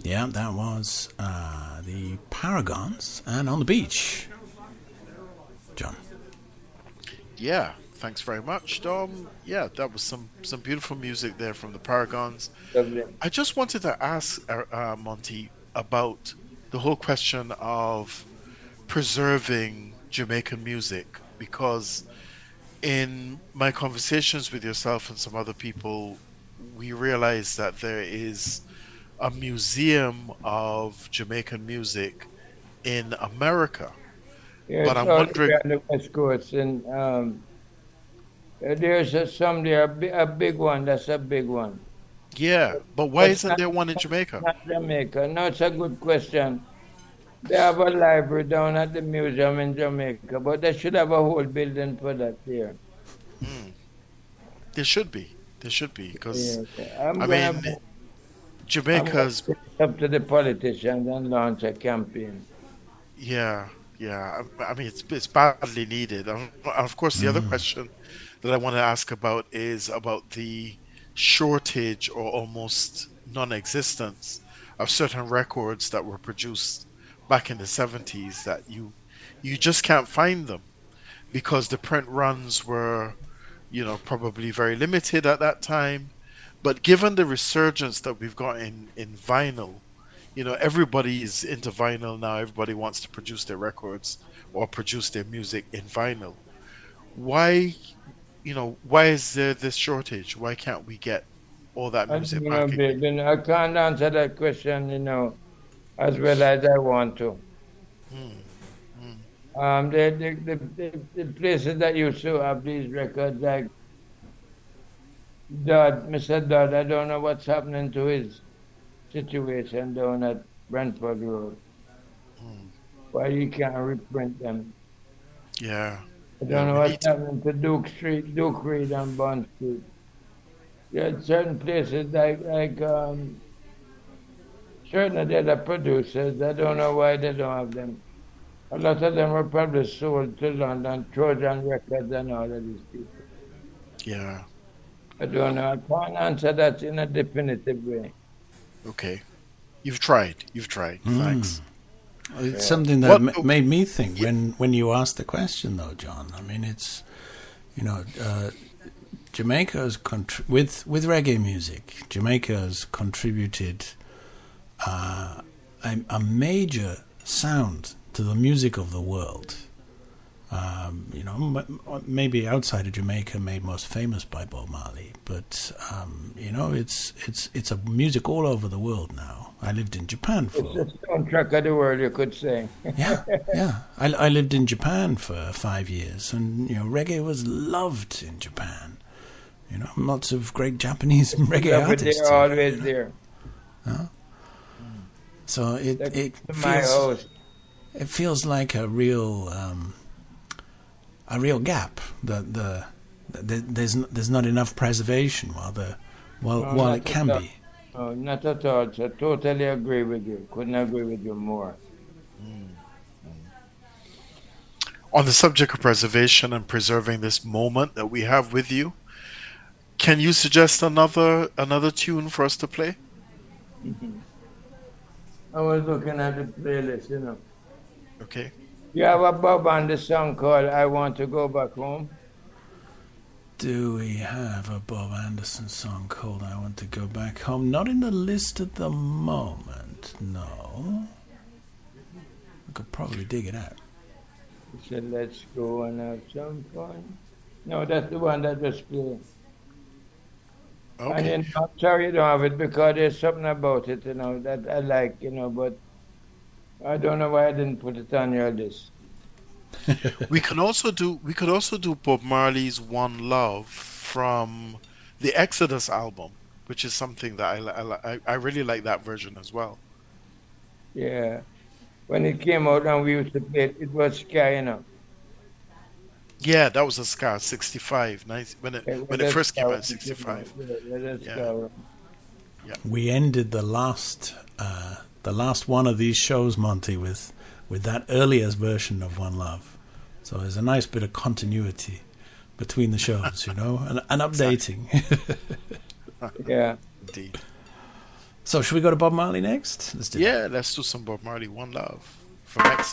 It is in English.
Yeah, that was the Paragons and On the Beach. John. Yeah, thanks very much, Dom. Yeah, that was some beautiful music there from the Paragons. Lovely. I just wanted to ask Monty about the whole question of preserving Jamaican music because in my conversations with yourself and some other people, we realized that there is a museum of Jamaican music in America. Yeah, But it's I'm all wondering, on the West Coast, and there's some there, a big one. That's a big one. yeah, but why That's isn't there one in Jamaica? not Jamaica. No, it's a good question. They have a library down at the museum in Jamaica, but they should have a whole building for that here. Hmm. There should be. There should be, because, Yeah, I mean, I'm gonna Jamaica's, put it up to the politicians and launch a campaign. yeah, yeah. I mean, it's badly needed. And of course, the other question that I want to ask about is about the shortage or almost non-existence of certain records that were produced back in the 70s that you just can't find them because the print runs were, probably very limited at that time. But given the resurgence that we've got in vinyl, everybody is into vinyl now. Everybody wants to produce their records or produce their music in vinyl. Why, why is there this shortage? Why can't we get all that I music don't know, back again? babe, I can't answer that question, as well as I want to. Hmm, hmm, The places that used to have these records, like Mr. Dodd, I don't know what's happening to his situation down at Brentford Road. hmm. Why he can't reprint them. Yeah, I yeah, don't know we need what's to. happening to Duke Street, Duke Reed and Bond Street. There are certain places like certain of the other producers, I don't know why they don't have them. A lot of them were probably sold to London, Trojan Records and all of these people. Yeah, I don't know. I can't answer that in a definitive way. okay. You've tried. You've tried. Thanks. It's Yeah. something that What? made me think Yeah. when you asked the question, though, John. I mean, it's Jamaica's with reggae music. Jamaica's contributed a major sound to the music of the world. Maybe outside of Jamaica, made most famous by Bob Marley, but it's a music all over the world now. I lived in Japan It's for the soundtrack of the world, you could say. yeah. I lived in Japan for 5 years, and reggae was loved in Japan. Lots of great Japanese reggae Yeah, but artists. they're always there. So Like it to my feels house. it feels like a real gap that there's not enough preservation No, while it not can at all. be. No, not at all. So totally agree with you. Couldn't agree with you more. On the subject of preservation and preserving this moment that we have with you, can you suggest another tune for us to play? I was looking at the playlist, Okay. You have a Bob and the song called I Want to Go Back Home. Do we have a Bob Anderson song called I Want to Go Back Home? Not in the list at the moment, no. I could probably dig it out. He said, let's go and have some fun. No, that's the one that was playing. And Okay. I'm sorry you don't have it because there's something about it, that I like, but I don't know why I didn't put it on your list. We could also do Bob Marley's One Love from the Exodus album, which is something that I really like that version as well. Yeah. When it came out and we used to play it, it was sky, Yeah, that was a ska 65, nice when Yeah, it that's first came how out 65. that's Yeah. how. We ended the last one of these shows, Monty, with that earlier version of One Love. So there's a nice bit of continuity between the shows, and updating. Yeah. Indeed. So should we go to Bob Marley next? Let's do that. Yeah, let's do some Bob Marley. One Love from X.